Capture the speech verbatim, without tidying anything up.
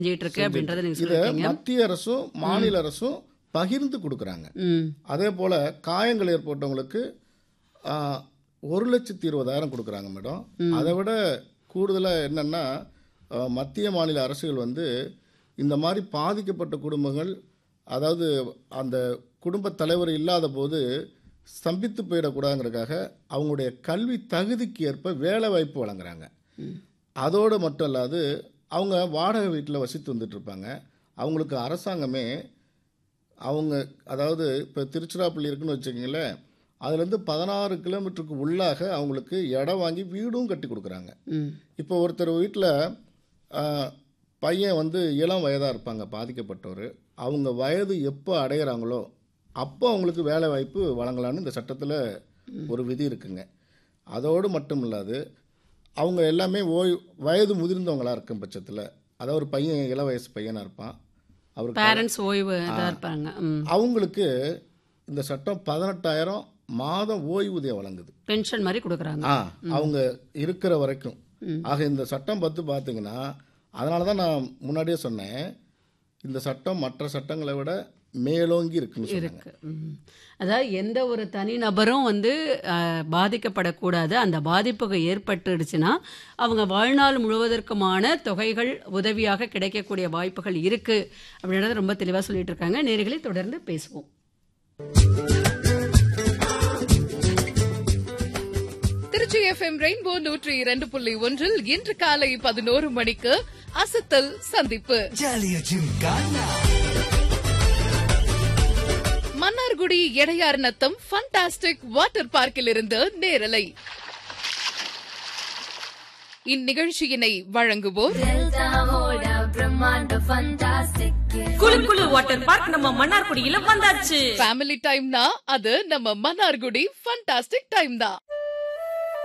செஞ்சிட்டு இருக்கு அப்படின்றத நீங்க இதை சொல்லிருக்கீங்க. மத்திய அரசும் மாநில அரசும் பகிர்ந்து கொடுக்குறாங்க. ம். அதே போல் காயங்கள் ஏற்பட்டவங்களுக்கு ஆ, ஒரு லட்சத்தி இருபதாயிரம் கொடுக்குறாங்க மேடம். அதை விட கூடுதலாக என்னென்னா மத்திய மாநில அரசுகள் வந்து இந்த மாதிரி பாதிக்கப்பட்ட குடும்பங்கள், அதாவது அந்த குடும்ப தலைவர் இல்லாத போது ஸ்தம்பித்து போயிடக்கூடாதுங்கிறதுக்காக அவங்களுடைய கல்வி தகுதிக்கு ஏற்ப வேலை வாய்ப்பு வழங்குறாங்க. அதோடு மட்டும் இல்லாது அவங்க வாடகை வீட்டில் வசித்து வந்துட்டு இருப்பாங்க. அவங்களுக்கு அரசாங்கமே அவங்க, அதாவது இப்போ திருச்சிராப்பள்ளி இருக்குன்னு வச்சுக்கோங்களேன், அதுலேருந்து பதினாறு கிலோமீட்டருக்கு உள்ளாக அவங்களுக்கு இடம் வாங்கி வீடும் கட்டி கொடுக்குறாங்க. ம். இப்போ ஒருத்தர் வீட்டில் பையன் வந்து இளம் வயதாக இருப்பாங்க பாதிக்கப்பட்டவர். அவங்க வயது எப்போ அடையிறாங்களோ அப்போ அவங்களுக்கு வேலை வாய்ப்பு வழங்கலான்னு இந்த சட்டத்தில் ஒரு விதி இருக்குங்க. அதோடு மட்டும் இல்லாது அவங்க எல்லாமே ஓய் வயது முதிர்ந்தவங்களாக இருக்கும் பட்சத்தில், அதாவது ஒரு பையன் இள வயசு பையனாக இருப்பான், அவருக்கு பேரண்ட்ஸ் ஓய்வு இதா இருப்பாங்க. ம். அவங்களுக்கு இந்த சட்டம் பதினெட்டாயிரம் மாதம் ஓய்வூதியம் வழங்குது. பென்ஷன் மாதிரி கொடுக்குறாங்க. ஆ அவங்க இருக்கிற வரைக்கும். ஆக இந்த சட்டம் பற்றி பார்த்தீங்கன்னா, அதனால தான் நான் முன்னாடியே சொன்னேன், இந்த சட்டம் மற்ற சட்டங்களை விட மேலோங்கி இருக்குன்னு சொன்னாங்க. இருக்கு. ம். அதாவது எந்த ஒரு தனிநபரும் வந்து அஹ், பாதிக்கப்படக்கூடாது. அந்த பாதிப்பு ஏற்பட்டுடுச்சுன்னா அவங்க வாழ்நாள் முழுவதற்குமான தொகைகள் உதவியாக கிடைக்கக்கூடிய வாய்ப்புகள் இருக்கு அப்படின்றத ரொம்ப தெளிவாக சொல்லிட்டு இருக்காங்க. நேயர்களை தொடர்ந்து பேசுவோம். திருச்சி எஃப்எம் ரெயின்போ நூற்றி இரண்டு புள்ளி ஒன்றில் இன்று காலை பதினோரு மணிக்கு அசத்தல் சந்திப்பு. மன்னார்குடி எடையார் நத்தம் ஃபண்டாஸ்டிக் வாட்டர் பார்க்கில் இருந்து நேரலை. இந்நிகழ்ச்சியினை வழங்குவோர் குளு குளு வாட்டர் பார்க் நம்ம மன்னார்குடியில வந்தாச்சு. ஃபேமிலி டைம்னா அது நம்ம மன்னார்குடி ஃபண்டாஸ்டிக் டைம் தான்.